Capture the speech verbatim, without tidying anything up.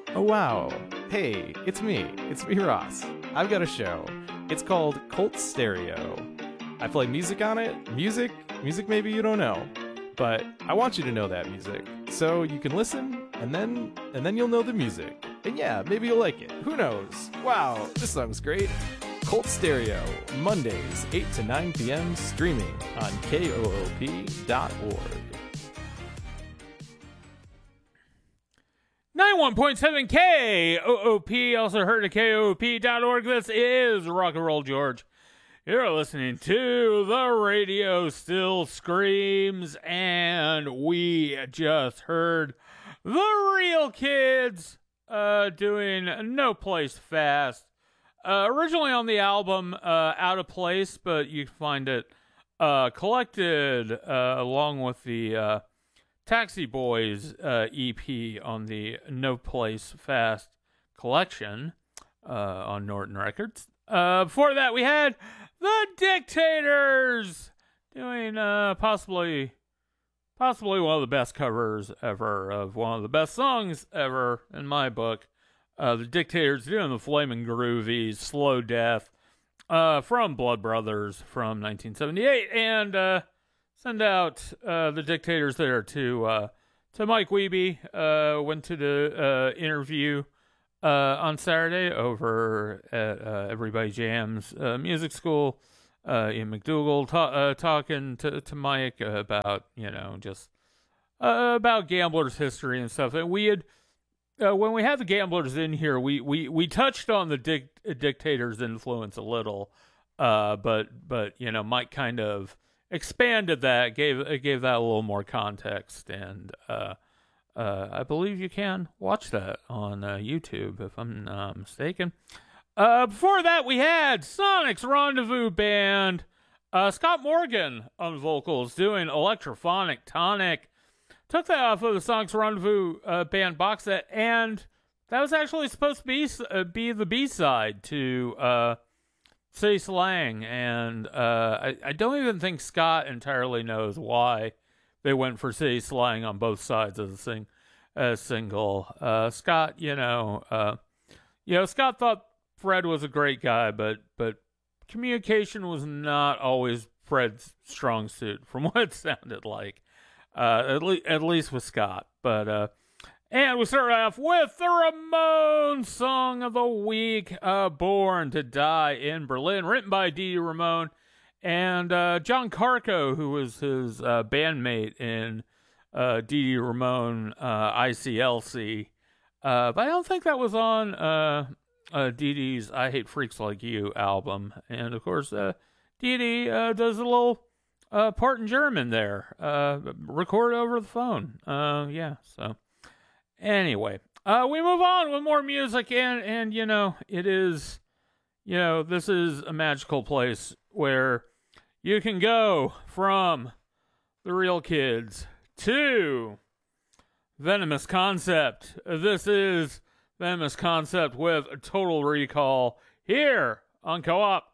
Oh wow. Hey, it's me. It's me, Ross. I've got a show. It's called Cult Stereo. I play music on it. Music? Music maybe you don't know. But I want you to know that music. So you can listen, and then and then you'll know the music. And yeah, maybe you'll like it. Who knows? Wow, this song's great. Cult Stereo, Mondays, eight to nine p.m., streaming on K O O P dot org. ninety-one point seven K O O P, also heard at K O O P dot org. This is Rock and Roll George. You're listening to The Radio Still Screams, and we just heard The Real Kids uh, doing No Place Fast. Uh, originally on the album uh, Out of Place, but you can find it uh, collected uh, along with the uh, Taxi Boys uh, E P on the No Place Fast collection uh, on Norton Records. Uh, before that, we had The Dictators doing uh, possibly possibly one of the best covers ever of one of the best songs ever in my book. Uh, the Dictators doing the Flamin' Groovies, Slow Death, uh, from Blood Brothers from nineteen seventy-eight, and uh, send out uh, the Dictators there to uh, to Mike Wiebe. Uh, went to the uh, interview uh, on Saturday over at uh, Everybody Jams uh, Music School. Uh, Ian McDougall ta- uh, talking to to Mike about you know just uh, about Gamblers' history and stuff, and we had. Uh, when we had the Gamblers in here, we, we, we touched on the dic- Dictators' influence a little, uh, but but you know Mike kind of expanded that, gave gave that a little more context, and uh, uh, I believe you can watch that on uh, YouTube if I'm not mistaken. Uh, before that, we had Sonic's Rendezvous Band, uh, Scott Morgan on vocals doing Electrophonic Tonic. Took that off of the Sonic's Rendezvous uh, Band box set, and that was actually supposed to be uh, be the B-side to uh, City Slang, and uh, I, I don't even think Scott entirely knows why they went for City Slang on both sides of the sing- uh, single. Uh, Scott, you know, uh, you know, Scott thought Fred was a great guy, but but communication was not always Fred's strong suit, from what it sounded like. Uh, at, le- at least with Scott. But, uh, and we start off with the Ramones song of the week, uh, Born to Die in Berlin, written by Dee Dee Ramone and, uh, John Carco, who was his, uh, bandmate in, uh, Dee Dee Ramone, uh, I C L C. Uh, but I don't think that was on, uh, uh, Dee Dee's I Hate Freaks Like You album. And, of course, uh, Dee Dee, uh, does a little, Uh, part in German there. Uh, record over the phone. Uh, yeah, so. Anyway, uh, we move on with more music, and, and, you know, it is, you know, this is a magical place where you can go from the Real Kids to Venomous Concept. This is Venomous Concept with Total Recall here on Co-op.